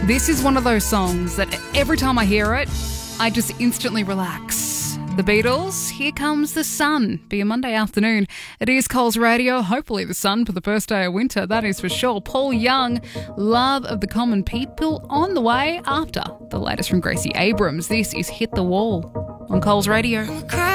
This is one of those songs that every time I hear it, I just instantly relax. The Beatles, Here Comes the Sun. Be a Monday afternoon. It is Coles Radio. Hopefully the sun for the first day of winter, that is for sure. Paul Young, Love of the Common People, on the way after the latest from Gracie Abrams. This is Hit the Wall on Coles Radio.